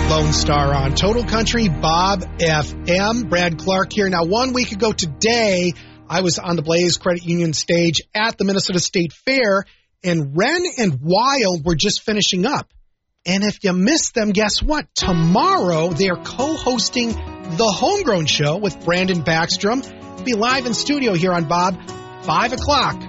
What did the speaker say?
Lone Star on Total Country, Bob FM. Brad Clark here. Now, 1 week ago today, I was on the Blaze Credit Union stage at the Minnesota State Fair, and Wren and Wild were just finishing up. And if you missed them, guess what? Tomorrow, they are co-hosting the Homegrown Show with Brandon Backstrom. Be live in studio here on Bob, 5 o'clock